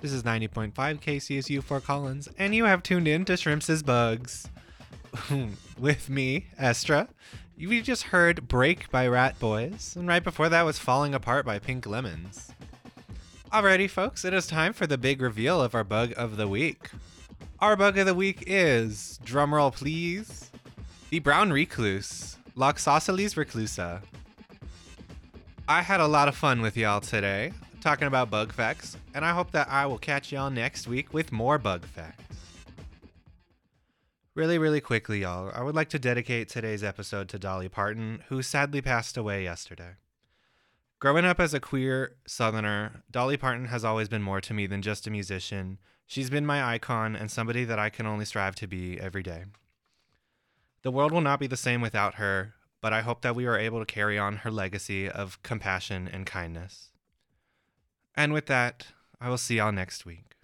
This is 90.5 KCSU Fort Collins, and you have tuned in to Shrimps' Bugs. With me, Estra. We just heard Break by Rat Boys, and right before that was Falling Apart by Pink Lemons. Alrighty, folks, it is time for the big reveal of our Bug of the Week. Our Bug of the Week is, drumroll please, the Brown Recluse, Loxosceles reclusa. I had a lot of fun with y'all today, talking about bug facts, and I hope that I will catch y'all next week with more bug facts. Really quickly, y'all, I would like to dedicate today's episode to Dolly Parton, who sadly passed away yesterday. Growing up as a queer Southerner, Dolly Parton has always been more to me than just a musician. She's been my icon and somebody that I can only strive to be every day. The world will not be the same without her, but I hope that we are able to carry on her legacy of compassion and kindness. And with that, I will see y'all next week.